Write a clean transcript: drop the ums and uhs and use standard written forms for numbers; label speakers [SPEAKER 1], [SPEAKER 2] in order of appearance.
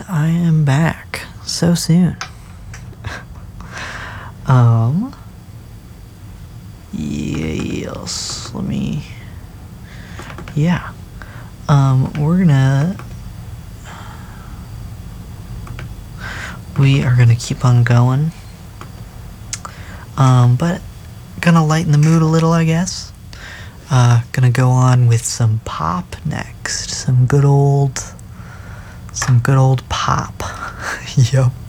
[SPEAKER 1] And I am back so soon. Yes, let me, yeah. We are gonna keep on going. But gonna lighten the mood a little, I guess. Gonna go on with some pop next. Some good old pop. Yup.